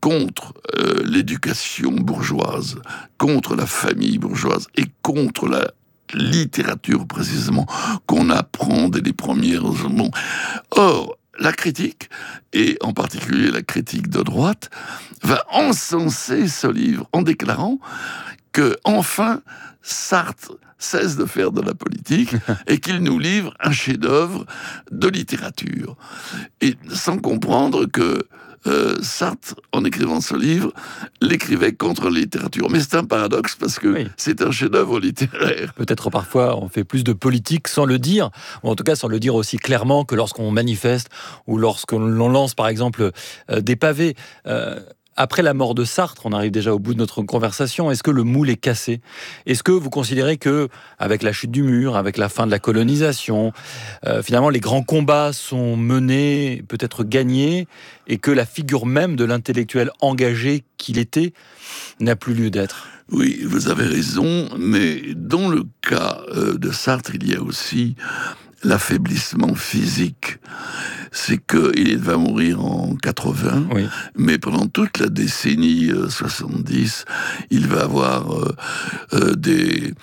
contre l'éducation bourgeoise, contre la famille bourgeoise et contre la littérature précisément qu'on apprend dès les premières. Bon. Or, la critique, et en particulier la critique de droite, va encenser ce livre en déclarant que enfin Sartre cesse de faire de la politique et qu'il nous livre un chef-d'œuvre de littérature. Et sans comprendre que Sartre, en écrivant ce livre, l'écrivait contre la littérature. Mais c'est un paradoxe parce que c'est un chef-d'œuvre littéraire. Peut-être parfois on fait plus de politique sans le dire, ou en tout cas sans le dire aussi clairement que lorsqu'on manifeste ou lorsqu'on lance par exemple des pavés. Après la mort de Sartre, on arrive déjà au bout de notre conversation, est-ce que le moule est cassé ? Est-ce que vous considérez que, avec la chute du mur, avec la fin de la colonisation, finalement les grands combats sont menés, peut-être gagnés, et que la figure même de l'intellectuel engagé qu'il était n'a plus lieu d'être ? Oui, vous avez raison, mais dans le cas de Sartre, il y a aussi l'affaiblissement physique. C'est qu'il va mourir en 80, mais pendant toute la décennie 70, il va avoir des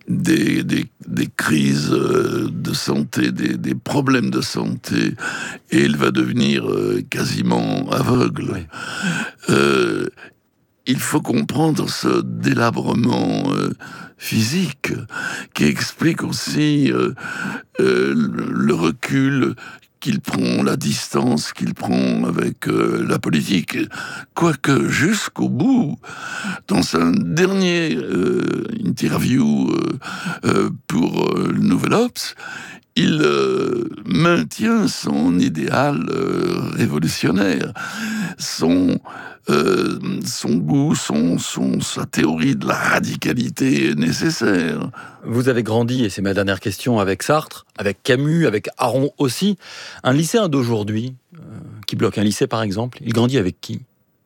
crises de santé, des problèmes de santé, et il va devenir quasiment aveugle. Il faut comprendre ce délabrement physique qui explique aussi le recul qu'il prend, la distance qu'il prend avec la politique. Quoique jusqu'au bout, dans un dernier interview pour le Nouvel Obs, il maintient son idéal révolutionnaire, son goût, sa théorie de la radicalité nécessaire. Vous avez grandi, et c'est ma dernière question, avec Sartre, avec Camus, avec Aron aussi. Un lycéen d'aujourd'hui, qui bloque un lycée par exemple, il grandit avec qui ?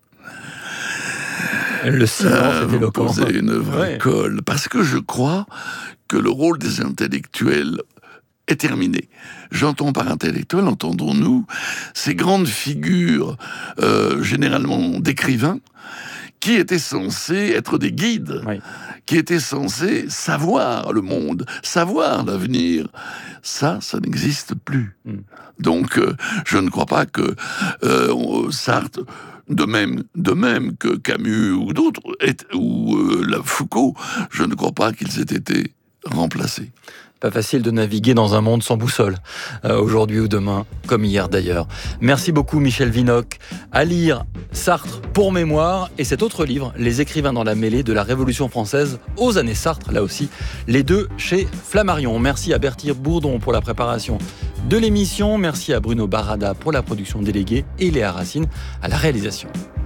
Le silence est éloquent. Vous posez une vraie colle, parce que je crois que le rôle des intellectuels est terminé. J'entends par intellectuel, entendons-nous, ces grandes figures, généralement d'écrivains, qui étaient censés être des guides, qui étaient censés savoir le monde, savoir l'avenir. Ça n'existe plus. Donc, je ne crois pas que Sartre, de même que Camus ou d'autres, ou Foucault, je ne crois pas qu'ils aient été remplacés. Pas facile de naviguer dans un monde sans boussole, aujourd'hui ou demain, comme hier d'ailleurs. Merci beaucoup Michel Vinocq. À lire Sartre pour mémoire et cet autre livre, Les écrivains dans la mêlée de la Révolution française aux années Sartre, là aussi, les deux chez Flammarion. Merci à Berthier Bourdon pour la préparation de l'émission. Merci à Bruno Barada pour la production déléguée et Léa Racine à la réalisation.